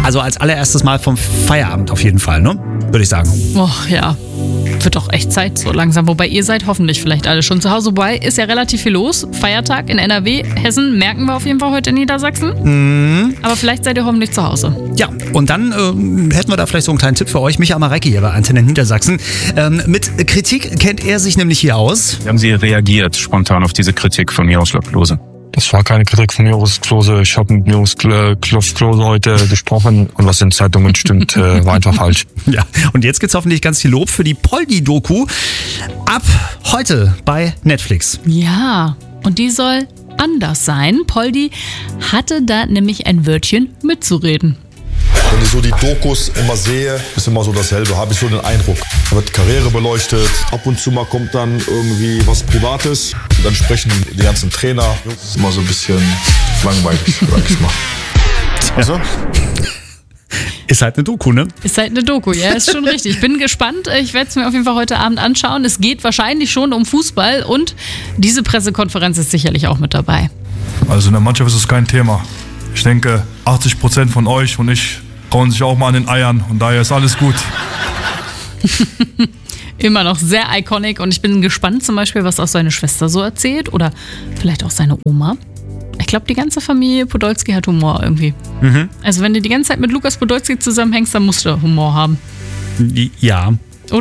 Also als allererstes Mal vom Feierabend auf jeden Fall, ne? Würde ich sagen. Oh ja, wird doch echt Zeit so langsam. Wobei ihr seid hoffentlich vielleicht alle schon zu Hause. Wobei ist ja relativ viel los. Feiertag in NRW, Hessen merken wir auf jeden Fall heute in Niedersachsen. Aber vielleicht seid ihr hoffentlich zu Hause. Ja, und dann hätten wir da vielleicht so einen kleinen Tipp für euch. Micha Marecki hier bei Antenne Niedersachsen. Mit Kritik kennt er sich nämlich hier aus. Wie haben Sie reagiert spontan auf diese Kritik von Miroslav Klose? Das war keine Kritik von Miroslav Klose. Ich habe mit Miroslav Klose heute gesprochen und was in Zeitungen stimmt, war einfach falsch. Ja, und jetzt gibt's hoffentlich ganz viel Lob für die Poldi-Doku ab heute bei Netflix. Ja, und die soll anders sein. Poldi hatte da nämlich ein Wörtchen mitzureden. Wenn ich so die Dokus immer sehe, ist immer so dasselbe, habe ich so den Eindruck. Da wird Karriere beleuchtet, ab und zu mal kommt dann irgendwie was Privates. Und dann sprechen die ganzen Trainer. Das ist immer so ein bisschen langweilig, sag ich mal. Also? Ist halt eine Doku, ne? Ist halt eine Doku, ja, ist schon richtig. Ich bin gespannt. Ich werde es mir auf jeden Fall heute Abend anschauen. Es geht wahrscheinlich schon um Fußball und diese Pressekonferenz ist sicherlich auch mit dabei. Also in der Mannschaft ist es kein Thema. Ich denke, 80% von euch und ich trauen sich auch mal an den Eiern und daher ist alles gut. Immer noch sehr iconic und ich bin gespannt zum Beispiel, was auch seine Schwester so erzählt oder vielleicht auch seine Oma. Ich glaube, die ganze Familie Podolski hat Humor irgendwie. Also wenn du die ganze Zeit mit Lukas Podolski zusammenhängst, dann musst du Humor haben. Ja,